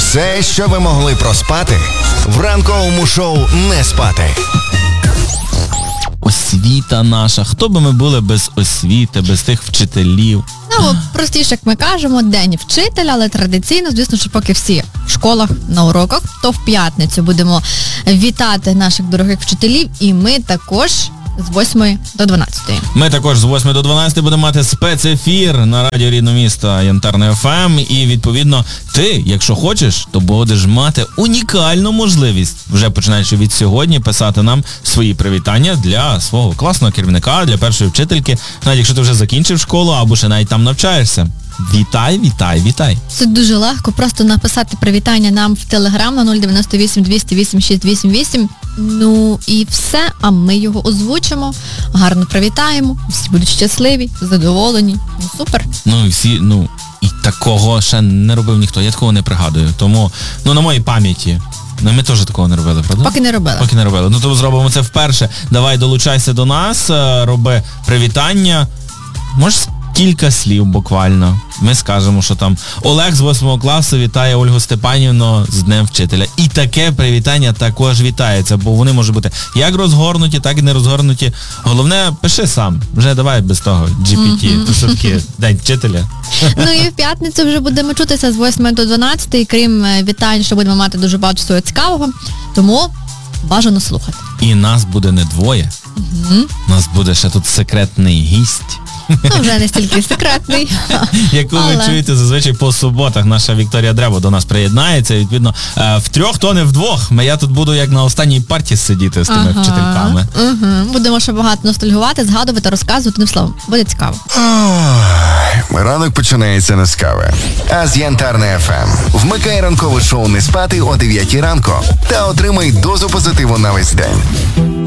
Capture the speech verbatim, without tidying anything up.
Все, що ви могли проспати, в ранковому шоу «Не спати». Освіта наша. Хто би ми були без освіти, без тих вчителів? Ну, простіше, як ми кажемо, день вчителя, але традиційно, звісно, що поки всі в школах, на уроках, то в п'ятницю будемо вітати наших дорогих вчителів, і ми також з восьмої до дванадцятої. Ми також з восьмої до дванадцятої будемо мати спецефір на радіо рідного міста Янтарне еф ем. І, відповідно, ти, якщо хочеш, то будеш мати унікальну можливість, вже починаючи від сьогодні, писати нам свої привітання для свого класного керівника, для першої вчительки, навіть якщо ти вже закінчив школу або ще навіть там навчаєшся. Вітай, вітай, вітай. Це дуже легко, просто написати привітання нам в Телеграм на нуль дев'яносто вісім двісті вісім шість вісім вісім. Ну і все, а ми його озвучимо, гарно привітаємо, всі будуть щасливі, задоволені. Ну супер. Ну і всі, ну, і такого ще не робив ніхто, я такого не пригадую. Тому, ну на моїй пам'яті, ну ми теж такого не робили, правда? Поки не робили. Поки не робили. Ну то зробимо це вперше. Давай долучайся до нас, роби привітання. Можеш кілька слів буквально. Ми скажемо, що там Олег з восьмого класу вітає Ольгу Степанівну з Днем вчителя. І таке привітання також вітається, бо вони можуть бути як розгорнуті, так і не розгорнуті. Головне, пиши сам. Вже давай без того джі пі ті. Mm-hmm. То все-таки День вчителя. Ну і в п'ятницю вже будемо чутися з восьмої до дванадцятої, крім вітань, що будемо мати дуже багато всього цікавого. Тому бажано слухати. І нас буде не двоє. Mm-hmm. Нас буде ще тут секретний гість. Ну, вже не стільки секретний. Яку Але... ви чуєте зазвичай по суботах. Наша Вікторія Древо до нас приєднається. Відповідно, в трьох, то не в двох. Я тут буду як на останній парті сидіти з тими ага, вчительками. Угу. Будемо ще багато ностальгувати, згадувати, розказувати. Ну, словом, буде цікаво. Ранок починається не з кави, а з Янтарне еф ем. Вмикай ранкове шоу «Не спати» о дев'ятій ранку та отримай дозу позитиву на весь день.